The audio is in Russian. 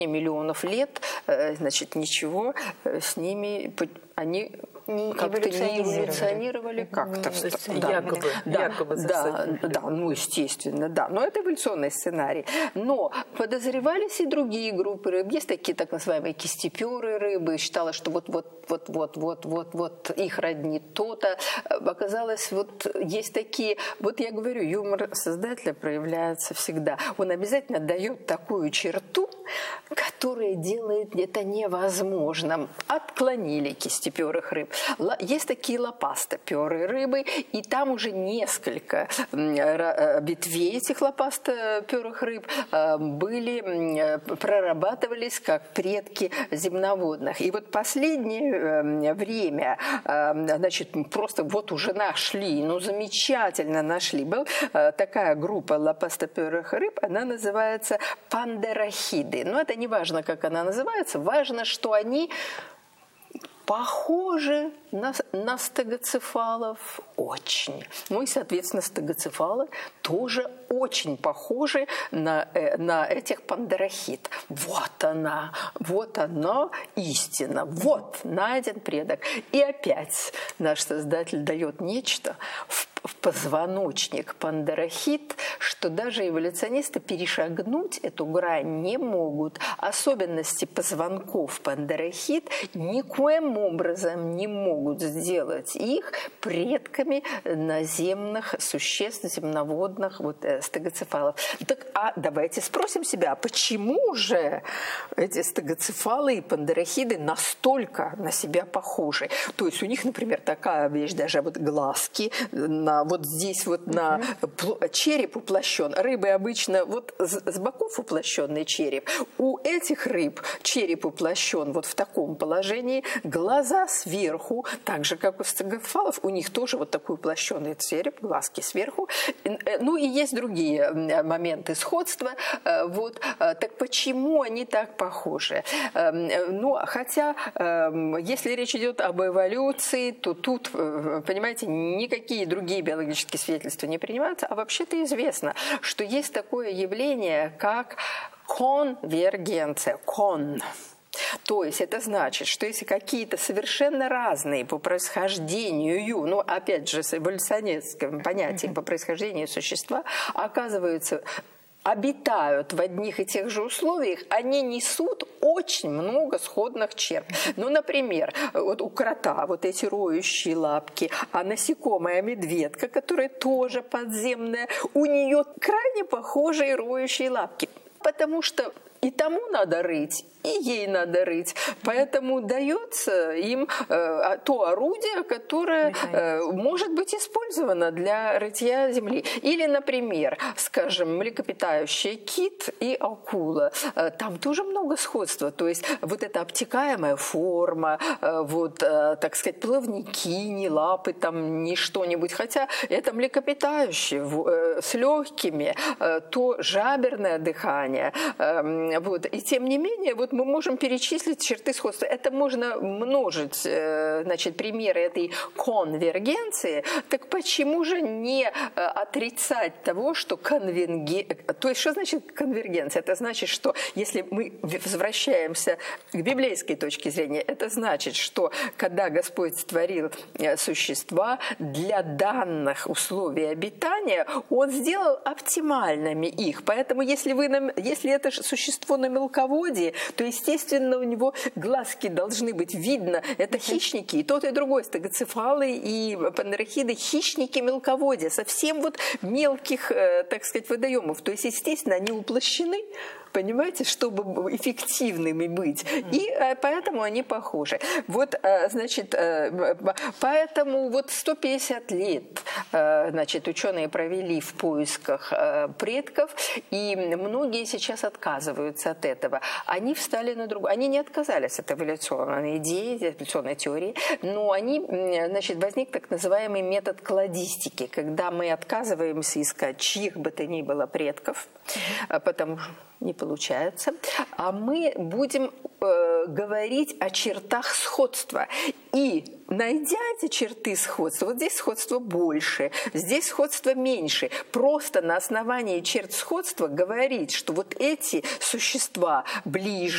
миллионов лет, значит, ничего с ними, они как-то не эволюционировали как-то. Да, ну, естественно, да. Но это эволюционный сценарий. Но подозревались и другие группы рыб. Есть такие так называемые кистеперые рыбы. Считалось, что вот их роднит то-то. Оказалось, вот есть такие... Вот я говорю, юмор создателя проявляется всегда. Он обязательно дает такую черту, которая делает это невозможным. Отклонили кистеперых рыб. Есть такие лопастоперые рыбы, и там уже несколько ветвей этих лопастоперых рыб прорабатывались как предки земноводных. И вот последнее время, значит, просто вот уже нашли, ну замечательно нашли. Была такая группа лопастоперых рыб, она называется пандерохиды. Но это не важно, как она называется, важно, что они похожи на стегоцефалов очень. Ну и, соответственно, стегоцефалы тоже очень похожи на этих пандерохид. Вот она истина. Вот найден предок. И опять наш создатель дает нечто в позвоночник пандерохид, что даже эволюционисты перешагнуть эту грань не могут. Особенности позвонков пандерохид никоим образом не могут сделать их предками наземных существ, земноводных стегоцефалов. Так, давайте спросим себя, почему же эти стегоцефалы и пандерохиды настолько на себя похожи? То есть у них, например, такая вещь, даже вот глазки, вот здесь вот на череп уплощен. Рыбы обычно вот с боков уплощенный череп. У этих рыб череп уплощен вот в таком положении, глаза сверху, так же, как у стегоцефалов, у них тоже вот такой уплощенный череп, глазки сверху. Ну и есть другие моменты сходства. Вот. Так почему они так похожи? Ну, хотя, если речь идет об эволюции, то тут, понимаете, никакие другие биологические свидетельства не принимаются, а вообще-то известно, что есть такое явление, как конвергенция. То есть это значит, что если какие-то совершенно разные по происхождению, ну опять же с эволюционистским понятием по происхождению существа, оказываются обитают в одних и тех же условиях, они несут очень много сходных черт. Ну, например, вот у крота вот эти роющие лапки, а насекомая медведка, которая тоже подземная, у нее крайне похожие роющие лапки. Потому что и тому надо рыть, и ей надо рыть. Поэтому дается им то орудие, которое может быть использовано для рытья земли. Или, например, скажем, млекопитающие кит и акула. Там тоже много сходства. То есть вот эта обтекаемая форма, вот, так сказать, плавники, не лапы, там, не что-нибудь. Хотя это млекопитающие с легкими, то жаберное дыхание. Вот. И тем не менее, вот мы можем перечислить черты сходства. Это можно множить, значит, примеры этой конвергенции. Так почему же не отрицать того, что То есть, что значит конвергенция? Это значит, что если мы возвращаемся к библейской точке зрения, это значит, что когда Господь створил существа для данных условий обитания, Он сделал оптимальными их. Поэтому если это существо на мелководье, то, естественно, у него глазки должны быть видно. Это хищники, и тот, и другой, стегоцефалы и пандерохиды, хищники мелководья, совсем вот мелких, так сказать, водоемов. То есть, естественно, они уплощены, понимаете, чтобы эффективными быть. И поэтому они похожи. Вот, значит, поэтому вот 150 лет, значит, ученые провели в поисках предков, и многие сейчас отказываются от этого. Они встали на другую. Они не отказались от эволюционной идеи, эволюционной теории, но значит, возник так называемый метод кладистики, когда мы отказываемся искать чьих бы то ни было предков, потому что не получается, а мы будем говорить о чертах сходства. И найдя эти черты сходства, вот здесь сходство больше, здесь сходство меньше, просто на основании черт сходства говорить, что вот эти существа ближе,